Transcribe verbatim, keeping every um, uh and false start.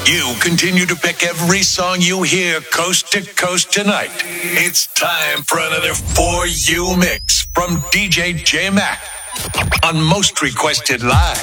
You continue to pick every song you hear coast to coast tonight. It's time for another For You mix from D J J Mac on Most Requested Live.